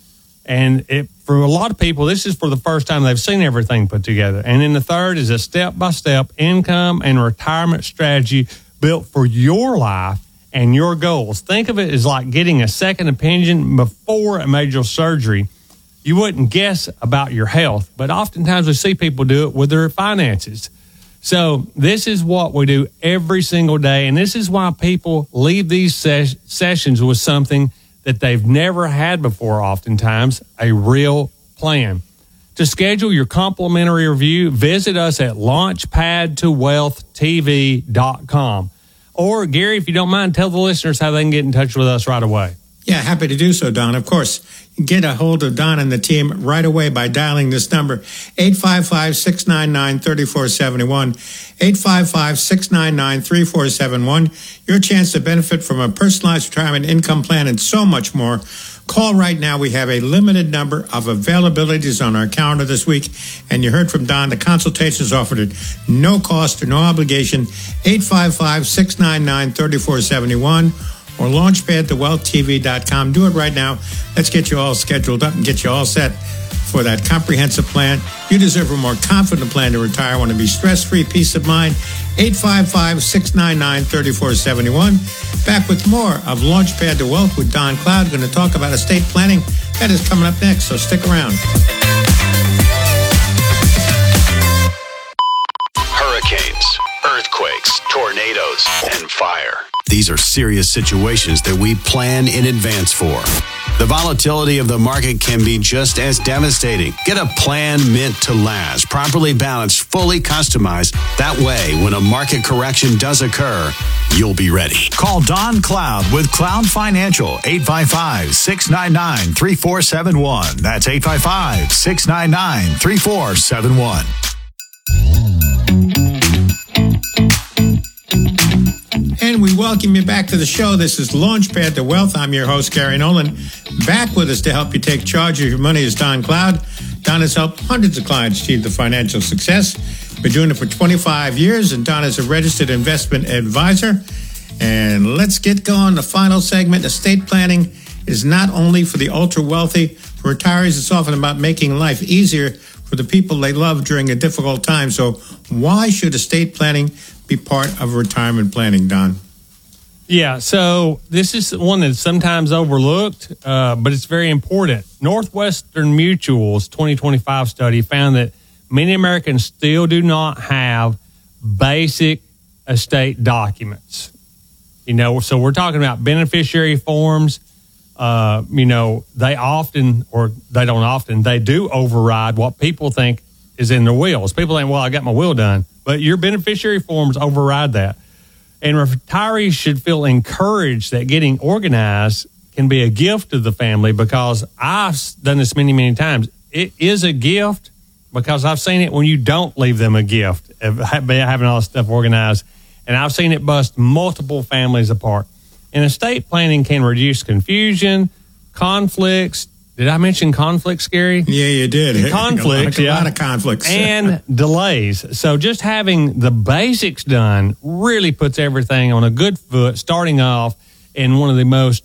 And it, for a lot of people, this is for the first time they've seen everything put together. And then the third is a step-by-step income and retirement strategy built for your life and your goals. Think of it as like getting a second opinion before a major surgery. You wouldn't guess about your health, but oftentimes we see people do it with their finances. So this is what we do every single day, and this is why people leave these ses- sessions with something that they've never had before, oftentimes, a real plan. To schedule your complimentary review, visit us at launchpad to wealth t v dot com. Or, Gary, if you don't mind, tell the listeners how they can get in touch with us right away. Yeah, happy to do so, Don. Of course, get a hold of Don and the team right away by dialing this number, eight five five, six nine nine, three four seven one, eight five five, six nine nine, three four seven one. Your chance to benefit from a personalized retirement income plan and so much more. Call right now. We have a limited number of availabilities on our calendar this week. And you heard from Don, the consultation is offered at no cost or no obligation, eight five five, six nine nine, three four seven one. Or launchpad to wealth t v dot com. Do it right now. Let's get you all scheduled up and get you all set for that comprehensive plan. You deserve a more confident plan to retire. Want to be stress-free, peace of mind. eight five five, six nine nine, three four seven one. Back with more of Launchpad to Wealth with Don Cloud. Going to talk about estate planning. That is coming up next, so stick around. Hurricanes, earthquakes, tornadoes, and fire. These are serious situations that we plan in advance for. The volatility of the market can be just as devastating. Get a plan meant to last, properly balanced, fully customized. That way, when a market correction does occur, you'll be ready. Call Don Cloud with Cloud Financial, eight five five, six nine nine, three four seven one. That's eight five five, six nine nine, three four seven one. And we welcome you back to the show. This is Launchpad to Wealth. I'm your host, Gary Nolan. Back with us to help you take charge of your money is Don Cloud. Don has helped hundreds of clients achieve the financial success. Been doing it for twenty-five years, and Don is a registered investment advisor. And let's get going. The final segment, estate planning, is not only for the ultra-wealthy. For retirees, it's often about making life easier for the people they love during a difficult time. So why should estate planning be part of retirement planning, Don? Yeah, so this is one that's sometimes overlooked, uh, but it's very important. Northwestern Mutual's twenty twenty-five study found that many Americans still do not have basic estate documents. You know, so we're talking about beneficiary forms. Uh, you know, they often, or they don't often, they do override what people think is in their wills. People think, well, I got my will done. But your beneficiary forms override that. And retirees should feel encouraged that getting organized can be a gift to the family, because I've done this many, many times. It is a gift because I've seen it when you don't leave them a gift of having all this stuff organized. And I've seen it bust multiple families apart. And estate planning can reduce confusion, conflicts. Did I mention conflicts, Gary? Yeah, you did. Conflicts, a lot, yeah. A lot of conflicts. And delays. So just having the basics done really puts everything on a good foot, starting off in one of the most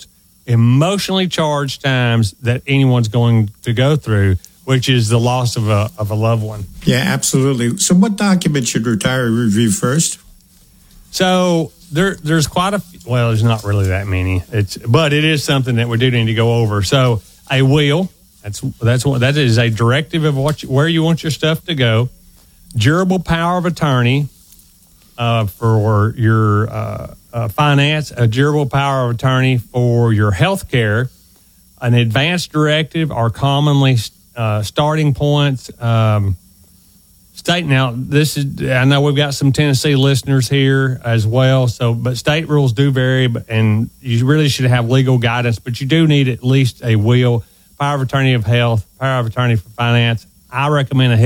emotionally charged times that anyone's going to go through, which is the loss of a of a loved one. Yeah, absolutely. So what document should retiree review first? So there, there's quite a few, well, there's not really that many. It's, but it is something that we do need to go over. So a will, that's that's what that is, a directive of what you, where you want your stuff to go. Durable power of attorney uh, for your uh, uh, finance, a durable power of attorney for your health care, an advance directive are commonly uh, starting points. Um, State now, this is, I know we've got some Tennessee listeners here as well. So, but state rules do vary, but, and you really should have legal guidance, but you do need at least a will, power of attorney of health, power of attorney for finance. I recommend a